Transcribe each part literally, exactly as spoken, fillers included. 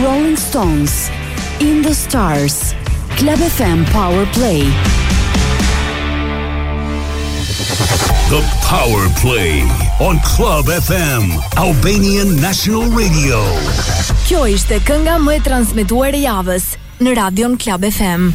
Rolling Stones, In the Stars, Club F M Power Play. The Power Play on Club F M, Albanian National Radio. Kjo ishte kënga më e transmetuar e javës në Radion Club F M.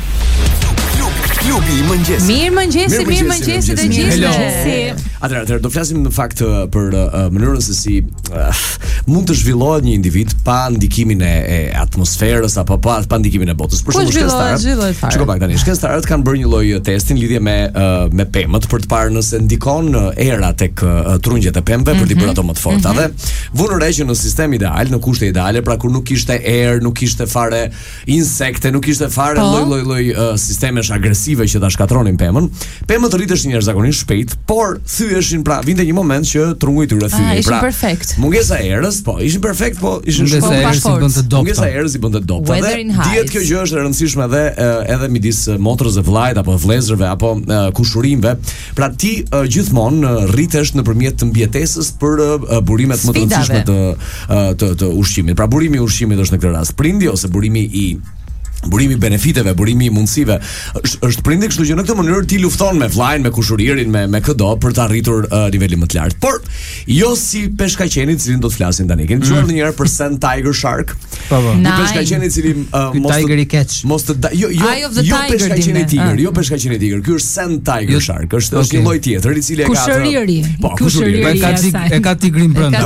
Klubi i mëngjesit. Mirë mëngjesi, mirë mëngjesi të gjithëve. Atëherë, atëherë do flasim në fakt për uh, mënyrën se si uh, mund të zhvillohet një individ pa ndikimin e, e atmosferës apo pa pa ndikimin e botës. Për shembull, shkencëtarët. Çka pak tani? Shkencëtarët kanë bërë një lloj testi në lidhje me uh, me pemët për të parë nëse ndikon uh, era tek uh, trunjët e pemëve mm-hmm. për t'i bërë ato më të forta. Mm-hmm. Dhe vënë re që në sistem ideal, në kushte ideale, pra kur nuk kishte erë, nuk kishte fare insekte, nuk kishte fare lloj lloj lloj uh, sistemesh agresive që ta shkatronin pemën. Pemët rriteshin jashtëzakonisht shpejt, por thyeshin, pra vinte një moment që trungu i tyre thyej. Pra, perfekt. Mungesa e erës, po, ishin perfekt, po ishin mungesa e erës i bënte dopta. Mungesa e erës i bënte dopta. Dhe dihet kjo gjë është e rëndësishme edhe edhe midis motrës dhe vllajt apo vëllezërve apo uh, kushurimve. Pra ti uh, gjithmonë uh, rritesh nëpërmjet të mbietesës për uh, burimet më të rëndësishme të, uh, të të ushqimit. Pra burimi i ushqimit është në këtë rast prindi ose burimi i burimi i benefiteve, burimi i mundësive është, është prindi, kështu që në këtë mënyrë ti lufton me vllajën, me kushuririn, me me këdo për të arritur uh, nivelin më të lartë. Por jo si peshkaqeni i cilin do të flasim tani. Keni dëgjuar mm. ndonjëherë për Sand Tiger Shark? Po po. Një peshkaqeni i cili uh, mos Tiger i catch. Mos të da, jo jo jo peshkaqeni tigër, jo peshkaqeni tigër. Ky është Sand Tiger jo, Shark. Është është një lloj tjetër i cili e ka kushuriri. Po, kushuriri. E ka e ka tigrin brenda.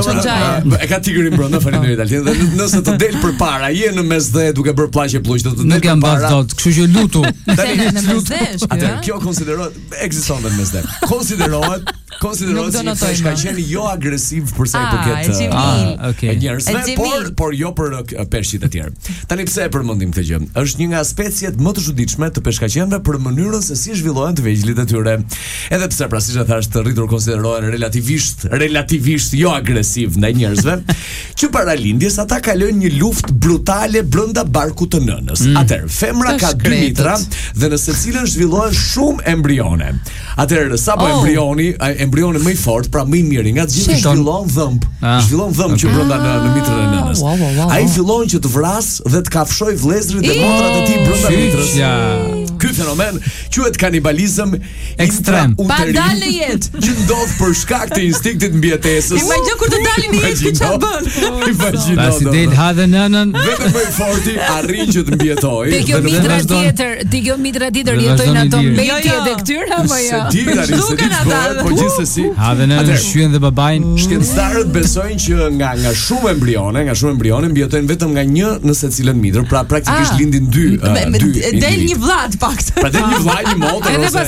E ka tigrin brenda, faleminderit Altin. Dhe nëse të del përpara, je në mes dhe duke bërë pllaqe pluq, do të del përpara. Kështu që lutu. Tani në mesdhesh. Atë kjo konsiderohet ekziston në mesdhesh. Konsiderohet konsiderohet si peshkaqeni jo agresiv për sa i përket ah, okay. njerëzve, por por jo për peshqit e tjerë. Tani pse e përmendim këtë gjë? Është një nga speciet më të çuditshme të peshkaqenëve për mënyrën se si zhvillohen të vegjëlit e tyre. Edhe pse pra siç e thash, të rritur konsiderohen relativisht relativisht jo agresiv ndaj njerëzve, që para lindjes ata kalojnë një luftë brutale brenda barkut të nënës. Mm. Atëherë, femra ka dy mitra dhe në secilën zhvillohen shumë embrione. Atëherë, sapo oh. embrioni, embrioni më i fortë, pra më i miri nga të gjithë zhvillon dhëmb. Ah. Zhvillon dhëmb okay. që brenda në, në mitrën e nënës. Wow, wow, wow. Ai fillon që të vras dhe të kafshoj vëllezërit dhe motrat e tij brenda mitrës. Ja. Ky fenomen quhet kanibalizëm ekstrem. Pa dalë në jetë. Që ndodh për shkak të instinktit mbijetesës. Imagjino kur të dalin në jetë çfarë bën. Imagjino. Si del ha dhe nënën, vetëm më i forti arrin që të mbijetojë. Te kjo mitra tjetër, te kjo mitra tjetër jetojnë ato mbetje të këtyre apo jo? Se di tani se di çfarë, po gjithsesi. Ha dhe nënën shyen dhe babain. Shkencëtarët besojnë që nga nga shumë embrione, nga shumë embrione mbijetojnë vetëm nga një në secilën mitër, pra praktikisht lindin dy, dy. Del një vllaj paktën. Pra del një vllaj, një motër ose